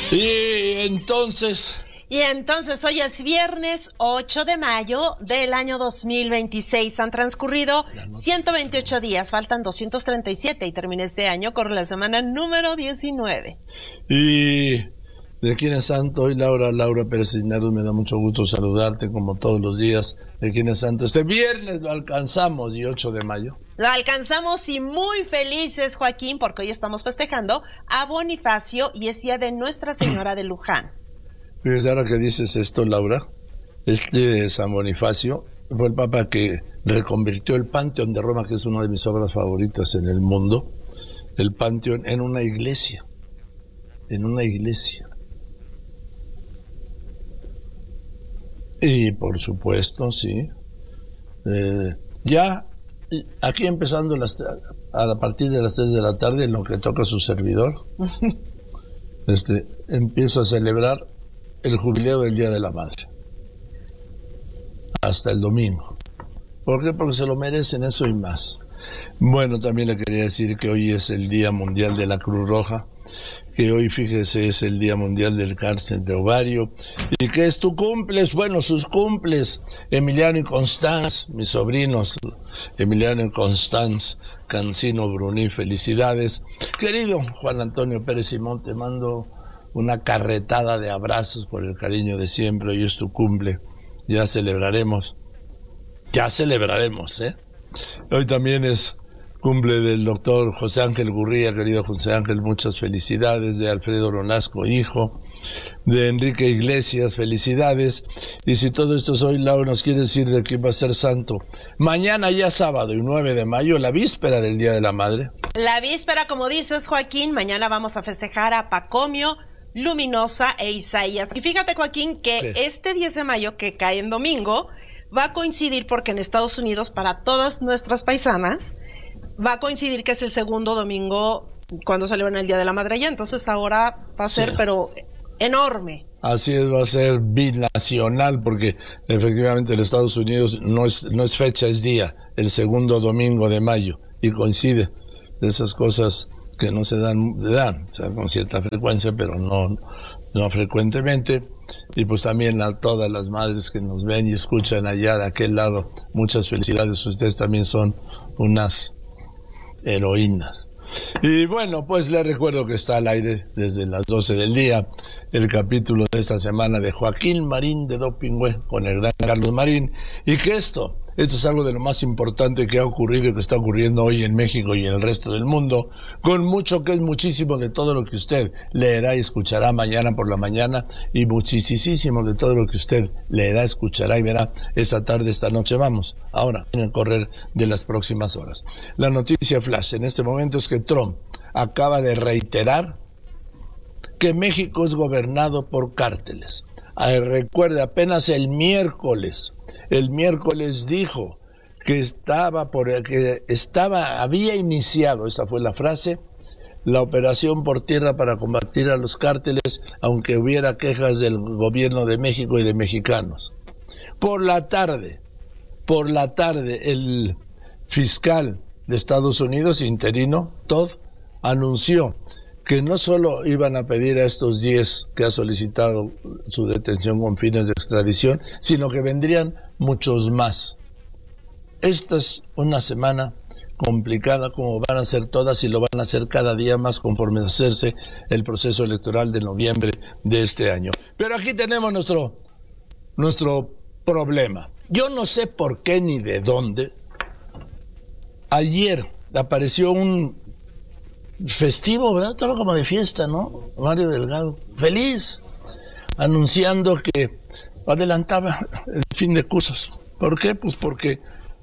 Y entonces hoy es viernes 8 de mayo del año 2026. Han transcurrido 128 días, faltan 237 y termina este año con la semana número 19. Y de quién es santo hoy, Laura Pérez Cisneros, me da mucho gusto saludarte como todos los días. De quién es santo, este viernes lo alcanzamos y 8 de mayo. Lo alcanzamos y muy felices, Joaquín, porque hoy estamos festejando a Bonifacio y es día de Nuestra Señora de Luján. Fíjese, ahora que dices esto, Laura, San Bonifacio fue el papa que reconvirtió el Panteón de Roma, que es una de mis obras favoritas en el mundo, el Panteón en una iglesia. Y por supuesto, sí, ya aquí empezando a partir de las 3 de la tarde, en lo que toca a su servidor, empiezo a celebrar el jubileo del Día de la Madre hasta el domingo. ¿Por qué? Porque se lo merecen, eso y más. Bueno, también le quería decir que hoy es el Día Mundial de la Cruz Roja, que hoy, fíjese, es el Día Mundial del Cáncer de Ovario, y que es tu cumples, bueno, sus cumples, Emiliano y Constanz, mis sobrinos, Emiliano y Constanz Cancino Bruní, felicidades. Querido Juan Antonio Pérez Simón, te mando una carretada de abrazos por el cariño de siempre. Hoy es tu cumple, ya celebraremos, ¿eh? Hoy también es cumple del doctor José Ángel Gurría, querido José Ángel, muchas felicidades, de Alfredo Ronasco, hijo, de Enrique Iglesias, felicidades. Y si todo esto es hoy, Laura, nos quiere decir de que va a ser santo. Mañana ya sábado y 9 de mayo, la víspera del Día de la Madre. La víspera, como dices, Joaquín, mañana vamos a festejar a Pacomio, Luminosa e Isaías. Y fíjate, Joaquín, que este 10 de mayo, que cae en domingo, va a coincidir porque en Estados Unidos, para todas nuestras paisanas, va a coincidir que es el segundo domingo cuando celebran el Día de la Madre allá. Entonces ahora va a ser, pero enorme. Así es, va a ser binacional, porque efectivamente en Estados Unidos no es fecha, es día, el segundo domingo de mayo, y coincide. De esas cosas que no se dan, o sea, con cierta frecuencia, pero no frecuentemente. Y pues también a todas las madres que nos ven y escuchan allá de aquel lado, muchas felicidades, ustedes también son unas heroínas. Y bueno, pues les recuerdo que está al aire desde las 12 del día el capítulo de esta semana de Joaquín Marín de Dopingüe con el gran Carlos Marín, y que esto es algo de lo más importante que ha ocurrido y que está ocurriendo hoy en México y en el resto del mundo, con mucho que es muchísimo de todo lo que usted leerá y escuchará mañana por la mañana, y muchísimo de todo lo que usted leerá, escuchará y verá esta tarde, esta noche. Vamos, ahora, en el correr de las próximas horas. La noticia flash en este momento es que Trump acaba de reiterar que México es gobernado por cárteles. Recuerde, apenas el miércoles dijo que había iniciado, esta fue la frase, la operación por tierra para combatir a los cárteles, aunque hubiera quejas del gobierno de México y de mexicanos. Por la tarde, el fiscal de Estados Unidos, interino, Todd, anunció que no solo iban a pedir a estos 10 que ha solicitado su detención con fines de extradición, sino que vendrían muchos más. Esta es una semana complicada, como van a ser todas, y lo van a hacer cada día más conforme a hacerse el proceso electoral de noviembre de este año. Pero aquí tenemos nuestro problema. Yo no sé por qué ni de dónde. Ayer apareció un festivo, ¿verdad? Todo como de fiesta, ¿no? Mario Delgado, feliz, anunciando que adelantaba el fin de cursos. ¿Por qué? Pues porque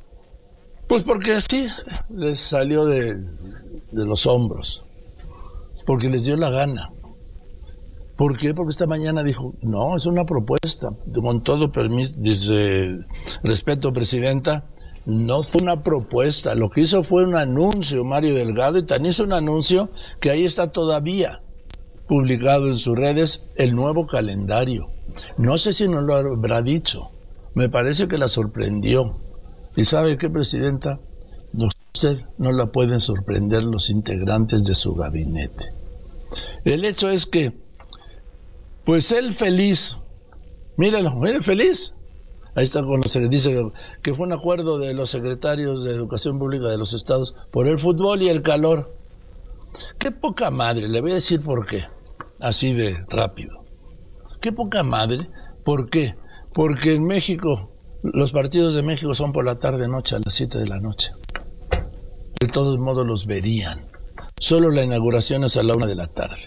así les salió de los hombros, porque les dio la gana. ¿Por qué? Porque esta mañana dijo, no, es una propuesta, con todo permiso, dice, respeto, presidenta. No fue una propuesta, lo que hizo fue un anuncio, Mario Delgado, y tan hizo un anuncio que ahí está todavía publicado en sus redes el nuevo calendario. No sé si nos lo habrá dicho, me parece que la sorprendió. ¿Y sabe qué, presidenta? Usted no la pueden sorprender los integrantes de su gabinete. El hecho es que Pues él feliz, míralo, mire feliz. Ahí está con los, dice que fue un acuerdo de los secretarios de Educación Pública de los estados por el fútbol y el calor. Qué poca madre, le voy a decir por qué, así de rápido. Qué poca madre, ¿por qué? Porque en México, los partidos de México son por la tarde-noche, a las 7 de la noche. De todos modos los verían. Solo la inauguración es a la 1 de la tarde.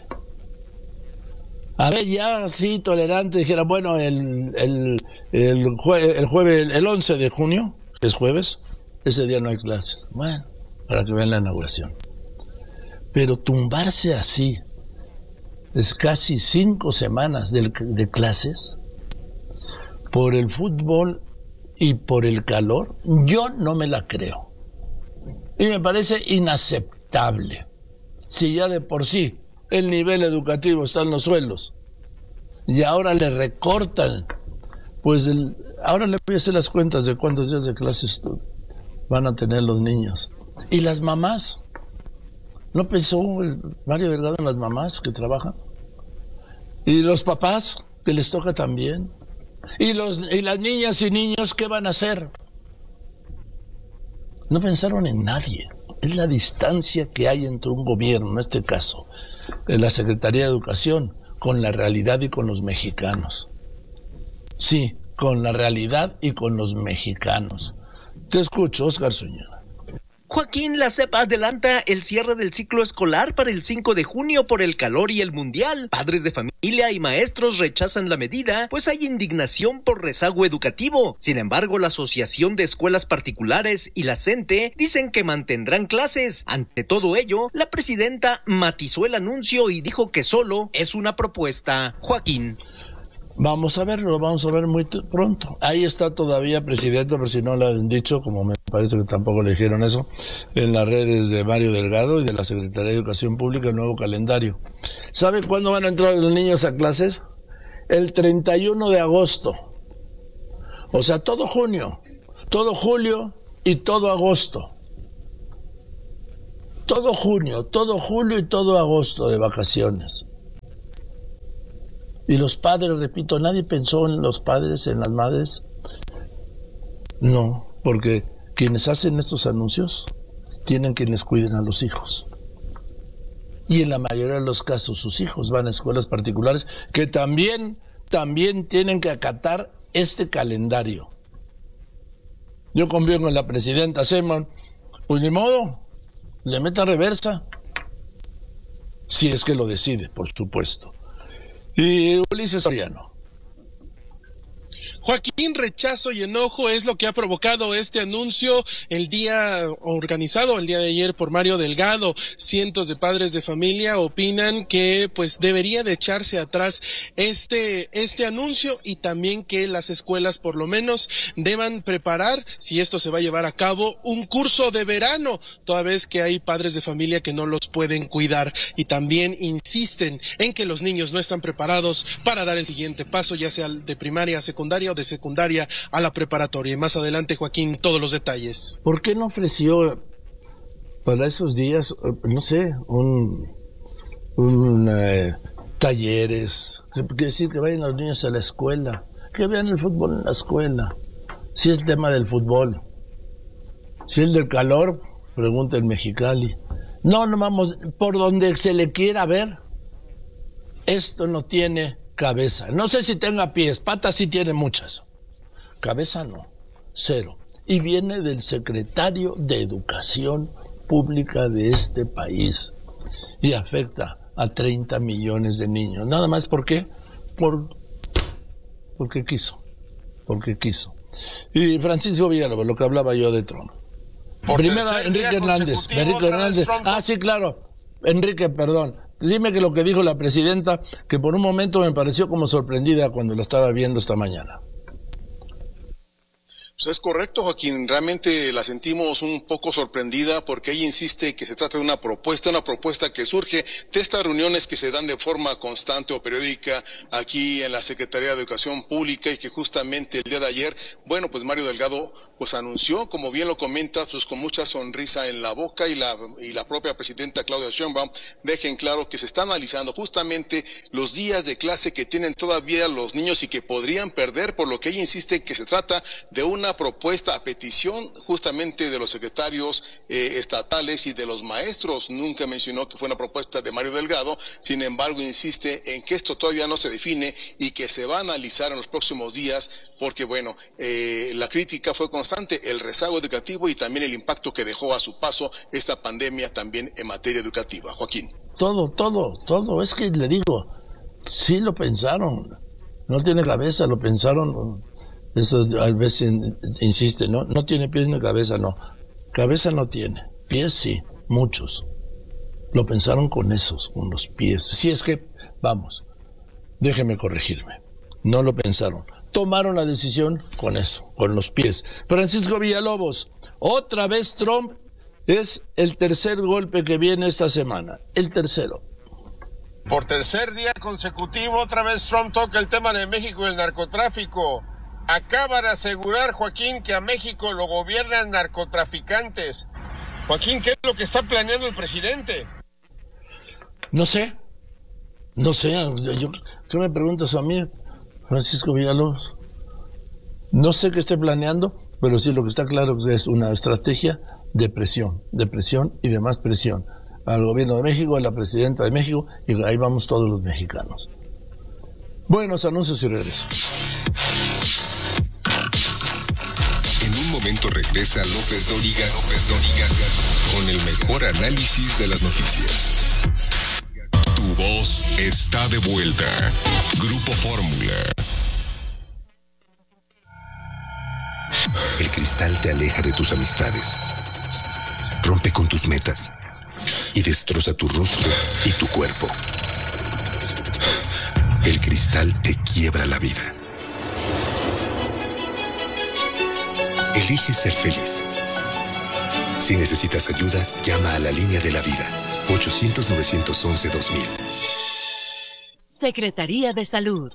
A ver, ya sí, tolerante, dijera, bueno, el jueves, el 11 de junio, que es jueves, ese día no hay clases. Bueno, para que vean la inauguración. Pero tumbarse así, es casi 5 semanas de clases, por el fútbol y por el calor, yo no me la creo. Y me parece inaceptable. Si ya de por sí el nivel educativo está en los suelos y ahora le recortan, pues ahora le voy a hacer las cuentas de cuántos días de clases van a tener los niños. Y las mamás, ¿no pensó Mario Delgado en las mamás que trabajan? Y los papás, que les toca también. Y las niñas y niños, ¿qué van a hacer? No pensaron en nadie. Es la distancia que hay entre un gobierno, en este caso, la Secretaría de Educación, con la realidad y con los mexicanos. Sí, con la realidad y con los mexicanos. Te escucho, Óscar Zúñiga. Joaquín, la SEP adelanta el cierre del ciclo escolar para el 5 de junio por el calor y el mundial. Padres de familia y maestros rechazan la medida, pues hay indignación por rezago educativo. Sin embargo, la Asociación de Escuelas Particulares y la CENTE dicen que mantendrán clases. Ante todo ello, la presidenta matizó el anuncio y dijo que solo es una propuesta. Joaquín. Vamos a verlo, vamos a ver muy pronto. Ahí está todavía, presidente, por si no lo han dicho, como me parece que tampoco le dijeron eso, en las redes de Mario Delgado y de la Secretaría de Educación Pública, el nuevo calendario. ¿Sabe cuándo van a entrar los niños a clases? El 31 de agosto. O sea, todo junio, todo julio y todo agosto. Todo junio, todo julio y todo agosto de vacaciones. Y los padres, repito, nadie pensó en los padres, en las madres. No, porque quienes hacen estos anuncios tienen quienes cuiden a los hijos. Y en la mayoría de los casos sus hijos van a escuelas particulares que también tienen que acatar este calendario. Yo confío en la presidenta Sheinbaum, pues ni modo, le meta reversa. Si es que lo decide, por supuesto. Y Ulises Soriano. Joaquín, rechazo y enojo es lo que ha provocado este anuncio el día de ayer por Mario Delgado. Cientos de padres de familia opinan que pues debería de echarse atrás este anuncio y también que las escuelas por lo menos deban preparar, si esto se va a llevar a cabo, un curso de verano, toda vez que hay padres de familia que no los pueden cuidar, y también insisten en que los niños no están preparados para dar el siguiente paso, ya sea de primaria a secundaria o de secundaria a la preparatoria. Y más adelante, Joaquín, todos los detalles. ¿Por qué no ofreció para esos días, no sé, talleres? Que decir que vayan los niños a la escuela, que vean el fútbol en la escuela. Si es el tema del fútbol, si es el del calor, pregunta el Mexicali. No vamos por donde se le quiera ver. Esto no tiene cabeza. No sé si tenga pies, patas sí tiene muchas. Cabeza no, cero. Y viene del secretario de Educación Pública de este país. Y afecta a 30 millones de niños. Nada más, ¿por qué? Porque quiso. Y Francisco Villalobos, lo que hablaba yo de Trump. Primero, Enrique Hernández. Ah, sí, claro. Enrique, perdón. Dime que lo que dijo la presidenta, que por un momento me pareció como sorprendida cuando la estaba viendo esta mañana. Pues es correcto, Joaquín. Realmente la sentimos un poco sorprendida porque ella insiste que se trata de una propuesta que surge de estas reuniones que se dan de forma constante o periódica aquí en la Secretaría de Educación Pública y que justamente el día de ayer, bueno, pues Mario Delgado pues anunció, como bien lo comenta, pues con mucha sonrisa en la boca y la propia presidenta Claudia Sheinbaum dejen claro que se está analizando justamente los días de clase que tienen todavía los niños y que podrían perder, por lo que ella insiste que se trata de una propuesta a petición justamente de los secretarios estatales y de los maestros. Nunca mencionó que fue una propuesta de Mario Delgado, sin embargo insiste en que esto todavía no se define y que se va a analizar en los próximos días porque bueno, la crítica fue constante, el rezago educativo y también el impacto que dejó a su paso esta pandemia también en materia educativa. Joaquín. Todo, es que le digo, sí lo pensaron, no tiene cabeza, lo pensaron. Eso a veces insiste, no tiene pies ni cabeza, no. Cabeza no tiene, pies sí, muchos. Lo pensaron con los pies. Si es que, vamos, déjeme corregirme, no lo pensaron. Tomaron la decisión con eso, con los pies. Francisco Villalobos, otra vez Trump, es el tercer golpe que viene esta semana, el tercero. Por tercer día consecutivo, otra vez Trump toca el tema de México y el narcotráfico. Acaba de asegurar, Joaquín, que a México lo gobiernan narcotraficantes. Joaquín, ¿qué es lo que está planeando el presidente? No sé. ¿Qué me preguntas a mí, Francisco Villalobos? No sé qué esté planeando, pero sí lo que está claro es una estrategia de presión y de más presión al gobierno de México, a la presidenta de México, y ahí vamos todos los mexicanos. Buenos anuncios y regreso. En un momento regresa López Dóriga con el mejor análisis de las noticias. Tu voz está de vuelta. Grupo Fórmula. El cristal te aleja de tus amistades, rompe con tus metas y destroza tu rostro y tu cuerpo. El cristal te quiebra la vida. Elige ser feliz. Si necesitas ayuda, llama a la línea de la vida. 800-911-2000. Secretaría de Salud.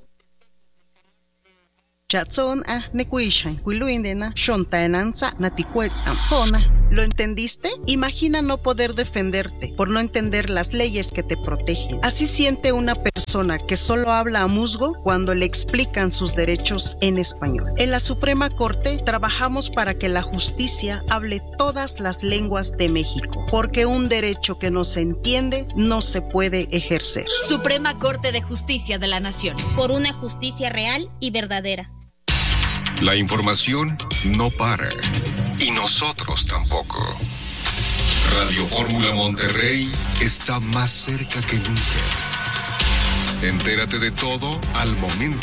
¿Lo entendiste? Imagina no poder defenderte por no entender las leyes que te protegen. Así siente una persona que solo habla a musgo cuando le explican sus derechos en español. En la Suprema Corte trabajamos para que la justicia hable todas las lenguas de México, porque un derecho que no se entiende no se puede ejercer. Suprema Corte de Justicia de la Nación. Por una justicia real y verdadera. La información no para. Y nosotros tampoco. Radio Fórmula Monterrey está más cerca que nunca. Entérate de todo al momento.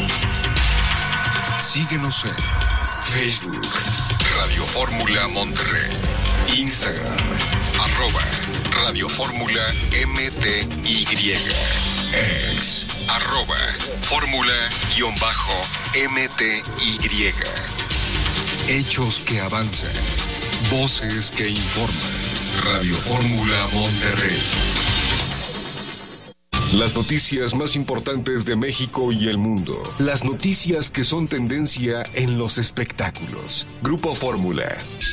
Síguenos en Facebook, Radio Fórmula Monterrey, Instagram, @Radio Fórmula MTY, X, @Fórmula_MTY. Hechos que avanzan, voces que informan. Radio Fórmula Monterrey. Las noticias más importantes de México y el mundo. Las noticias que son tendencia en los espectáculos. Grupo Fórmula.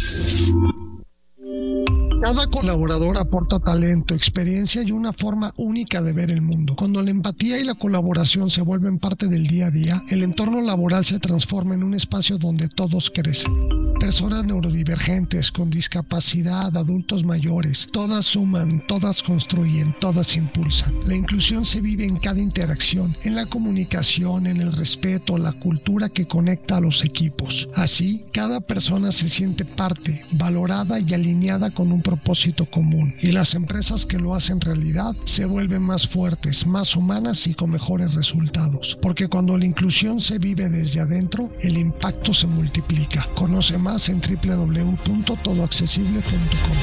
Cada colaborador aporta talento, experiencia y una forma única de ver el mundo. Cuando la empatía y la colaboración se vuelven parte del día a día, el entorno laboral se transforma en un espacio donde todos crecen. Personas neurodivergentes, con discapacidad, adultos mayores, todas suman, todas construyen, todas impulsan. La inclusión se vive en cada interacción, en la comunicación, en el respeto, la cultura que conecta a los equipos. Así, cada persona se siente parte, valorada y alineada con un propósito común. Y las empresas que lo hacen realidad se vuelven más fuertes, más humanas y con mejores resultados. Porque cuando la inclusión se vive desde adentro, el impacto se multiplica. Conoce más en www.todoaccesible.com.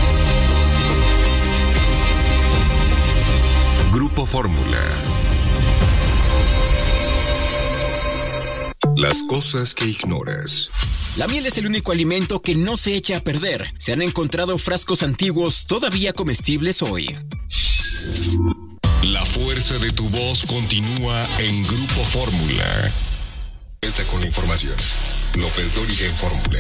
Grupo Fórmula. Las cosas que ignoras. La miel es el único alimento que no se echa a perder. Se han encontrado frascos antiguos todavía comestibles hoy. La fuerza de tu voz continúa en Grupo Fórmula. Vuelta con la información. López Dóriga en Fórmula.